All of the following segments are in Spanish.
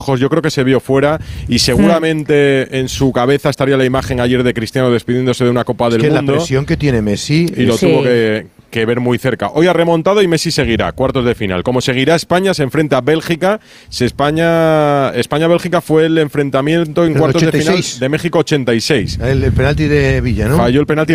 yo creo que se vio fuera y seguramente en su cabeza estaría la imagen ayer de Cristiano despidiéndose de una Copa del Mundo. La presión que tiene Messi y lo tuvo que ver muy cerca. Hoy ha remontado y Messi seguirá, cuartos de final. Como seguirá España, se enfrenta a Bélgica. España-Bélgica fue el enfrentamiento en cuartos 86. De final de México 86. El penalti de Villa, ¿no? Falló el penalti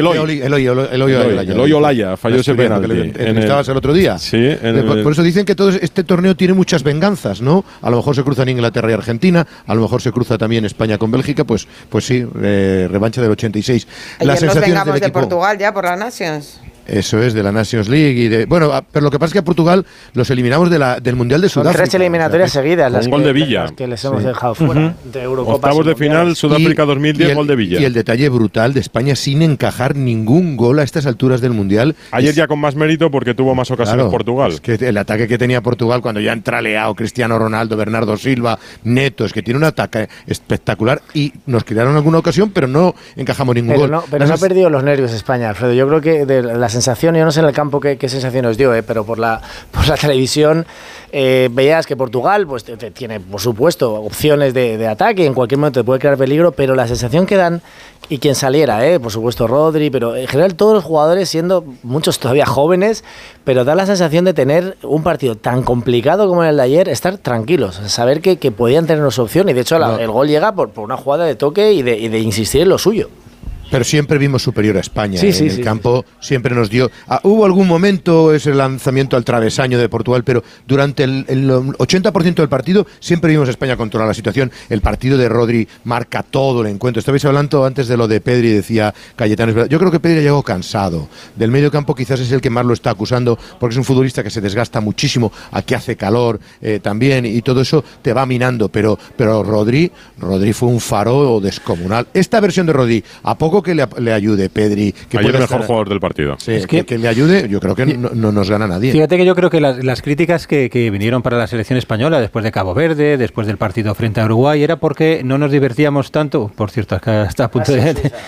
Eloy Olaya falló ese penalti. Entrevistabas el otro día. Sí. Por eso dicen que todo este torneo tiene muchas venganzas, ¿no? A lo mejor se cruzan Inglaterra y Argentina, a lo mejor se cruza también España con Bélgica, pues sí, revancha del 86. Ayer nos vengamos de Portugal ya por la Nations. Eso es, de la Nations League. Pero lo que pasa es que a Portugal los eliminamos del Mundial de Sudáfrica. Son 3 eliminatorias seguidas las gol de Villa. Las que les hemos dejado fuera. De Eurocopas. Octavos de final, Sudáfrica 2010, gol de Villa. Y el detalle brutal de España sin encajar ningún gol a estas alturas del Mundial. Ayer ya con más mérito porque tuvo más ocasiones Portugal. Es que el ataque que tenía Portugal cuando ya entra Leao, Cristiano Ronaldo, Bernardo Silva, Neto, es que tiene un ataque espectacular y nos crearon alguna ocasión, pero no encajamos ningún gol. Pero no ha perdido los nervios España, Alfredo. Yo creo que de la sensación, yo no sé en el campo qué sensación os dio, pero por la televisión veías que Portugal pues tiene, por supuesto, opciones de ataque, en cualquier momento te puede crear peligro, pero la sensación que dan, y quien saliera, por supuesto Rodri, pero en general todos los jugadores, siendo muchos todavía jóvenes, pero da la sensación de tener un partido tan complicado como el de ayer, estar tranquilos, saber que podían tener su opción, y de hecho el gol llega por una jugada de toque y de insistir en lo suyo. Pero siempre vimos superior a España. En el campo siempre nos dio... hubo algún momento ese lanzamiento al travesaño de Portugal, pero durante el 80% del partido siempre vimos a España controlar la situación. El partido de Rodri marca todo el encuentro. Estabais hablando antes de lo de Pedri, decía Cayetano. Yo creo que Pedri llegó cansado. Del medio campo quizás es el que más lo está acusando, porque es un futbolista que se desgasta muchísimo, aquí hace calor también, y todo eso te va minando. Pero Rodri fue un faro descomunal. Esta versión de Rodri, a poco que le ayude Pedri, que ayer el mejor jugador del partido. Sí, es que le ayude, yo creo que no nos gana nadie. Fíjate que yo creo que las críticas que vinieron para la selección española después de Cabo Verde, después del partido frente a Uruguay, era porque no nos divertíamos tanto. Por cierto, está a punto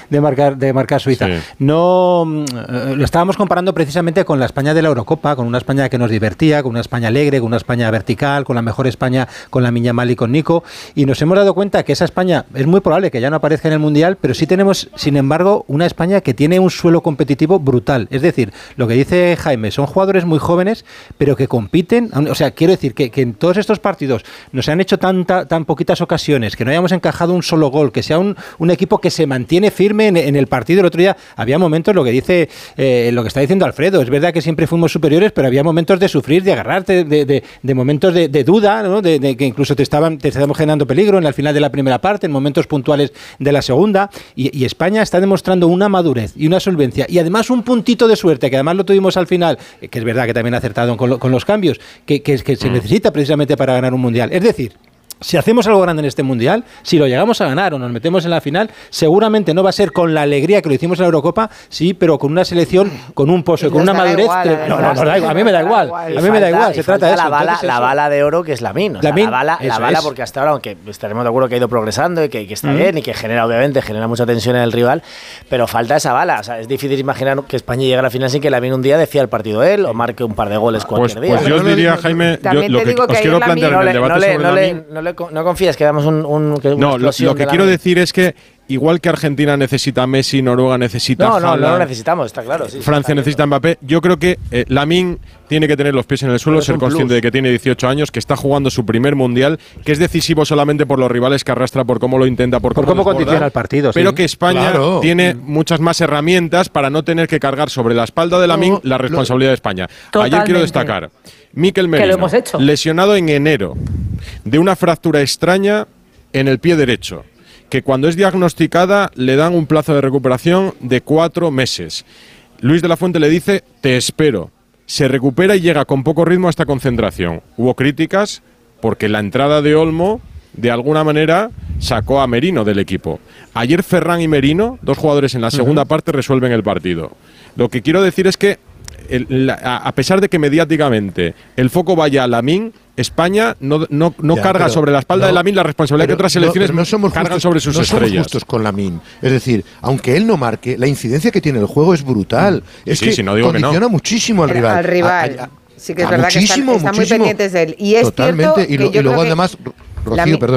de marcar Suiza. Sí. No lo estábamos comparando precisamente con la España de la Eurocopa, con una España que nos divertía, con una España alegre, con una España vertical, con la mejor España, con la Miñamal y con Nico, y nos hemos dado cuenta que esa España es muy probable que ya no aparezca en el Mundial, pero sí tenemos, sin embargo, una España que tiene un suelo competitivo brutal. Es decir, lo que dice Jaime, son jugadores muy jóvenes, pero que compiten. O sea, quiero decir que en todos estos partidos nos han hecho tan poquitas ocasiones, que no hayamos encajado un solo gol, que sea un equipo que se mantiene firme en el partido. El otro día había momentos, lo que está diciendo Alfredo, es verdad que siempre fuimos superiores, pero había momentos de sufrir, de agarrarte, de momentos de duda, ¿no? de que incluso te estábamos generando peligro en el final de la primera parte, en momentos puntuales de la segunda, y España está demostrando una madurez y una solvencia, y además un puntito de suerte, que además lo tuvimos al final, que es verdad que también ha acertado con los cambios, que se necesita precisamente para ganar un Mundial. Es decir, si hacemos algo grande en este Mundial, si lo llegamos a ganar o nos metemos en la final, seguramente no va a ser con la alegría que lo hicimos en la Eurocopa, sí, pero con una selección, con un pozo, con una madurez. A mí me da igual. A mí me da igual. Se trata de eso. La bala de oro que es Lamine. La bala, porque hasta ahora, aunque estaremos de acuerdo que ha ido progresando y que está bien y que genera mucha tensión en el rival, pero falta esa bala. O sea, es difícil imaginar que España llegue a la final sin que Lamine un día decida el partido él o marque un par de goles cualquier día. Pues yo os diría, Jaime, lo que os quiero plantear en el debate sobre Lamine. No confías que damos lo que quiero decir es que igual que Argentina necesita Messi, Noruega necesita Haaland, no lo necesitamos, está claro. Sí, Francia necesita Mbappé. Yo creo que Lamine tiene que tener los pies en el suelo, ser consciente de que tiene 18 años, que está jugando su primer Mundial, que es decisivo solamente por los rivales que arrastra, por cómo lo intenta, por cómo condiciona el partido. Pero que España tiene muchas más herramientas para no tener que cargar sobre la espalda de Lamine la responsabilidad de España. Totalmente. Ayer quiero destacar Mikel Merino, lesionado en enero de una fractura extraña en el pie derecho, que cuando es diagnosticada le dan un plazo de recuperación de 4 meses. Luis de la Fuente le dice, te espero. Se recupera y llega con poco ritmo a esta concentración. Hubo críticas porque la entrada de Olmo, de alguna manera, sacó a Merino del equipo. Ayer Ferran y Merino, dos jugadores en la segunda parte, resuelven el partido. Lo que quiero decir es que, a pesar de que mediáticamente el foco vaya a Lamine, España no carga sobre la espalda de Lamine la responsabilidad que otras selecciones cargan sobre sus estrellas. No somos justos con Lamine. Es decir, aunque él no marque, la incidencia que tiene el juego es brutal. Es que condiciona muchísimo al rival. Sí que es verdad que están muy pendientes de él. Y es totalmente. Cierto que y luego además Rocío, perdón.